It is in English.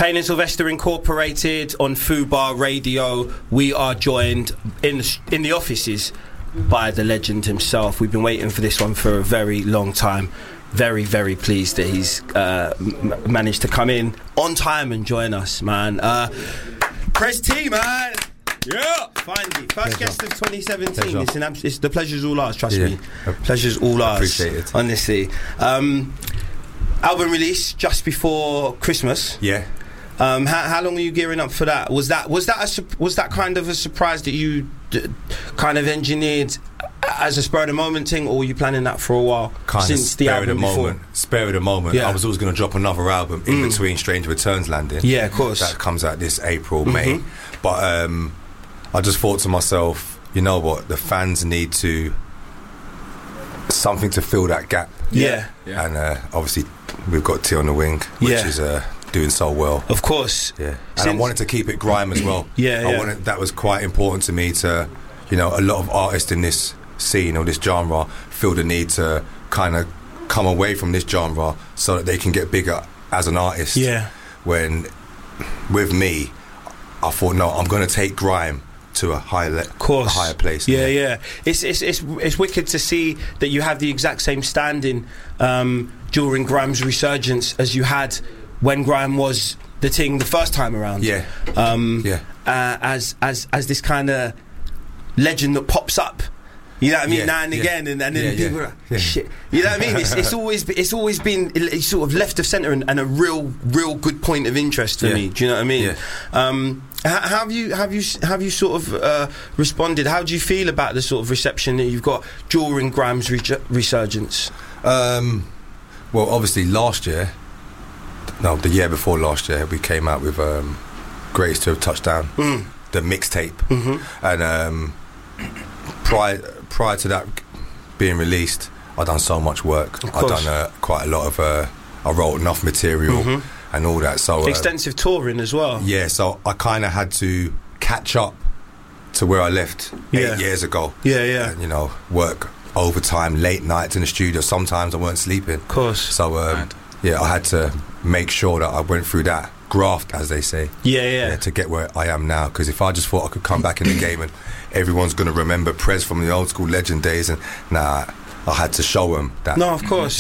Payne and Sylvester Incorporated on Fubar Radio. We are joined in the offices by the legend himself. We've been waiting for this one for a very long time. Very, very pleased that he's managed to come in on time and join us, man. Press T, man. Yeah, finally, first guest of 2017. It's the pleasure's all ours. Trust me, pleasure's all ours. Appreciate it. Honestly, album release just before Christmas. Yeah. How long are you gearing up for that? Was that kind of a surprise that you kind of engineered as a spur of the moment thing, or were you planning that for a while? Kind since of the album before? Spare of the moment. Yeah. I was always going to drop another album in between Stranger Returns landing. Yeah, of course. That comes out this April, May. But I just thought to myself, you know what? The fans need something to fill that gap. Yeah. And obviously, we've got T on the Wing, which is doing so well. Of course. Yeah. And I wanted to keep it grime as well. That was quite important to me to, a lot of artists in this scene or this genre feel the need to kind of come away from this genre so that they can get bigger as an artist. Yeah. When, with me, I thought, no, I'm going to take grime to a higher place. Yeah. It's wicked to see that you have the exact same standing during grime's resurgence as you had when grime was the thing the first time around. As this kind of legend that pops up, you know what I mean, now and again, and then people are like, shit, you know what I mean. It's always been sort of left of centre and a real good point of interest for me. Do you know what I mean? Have you sort of responded? How do you feel about the sort of reception that you've got during grime's resurgence? Well, obviously the year before last year, we came out with Greatest to Have Touchdown, the mixtape, and prior to that being released, I'd done so much work. I'd done quite a lot of I wrote enough material and all that. So extensive touring as well. Yeah, so I kind of had to catch up to where I left 8 years ago. And, work overtime, late nights in the studio. Sometimes I weren't sleeping. Of course. So I had to make sure that I went through that graft, as they say. To get where I am now. Because if I just thought I could come back in the game and everyone's going to remember Prez from the old school legend days, and I had to show them that. No, of course.